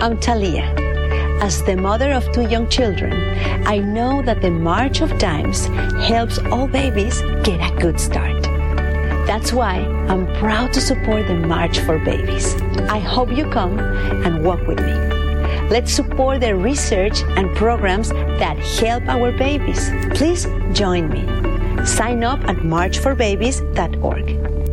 I'm Talia. As the mother of 2 young children, I know that the March of Dimes helps all babies get a good start. That's why I'm proud to support the March for Babies. I hope you come and walk with me. Let's support the research and programs that help our babies. Please join me. Sign up at marchforbabies.org.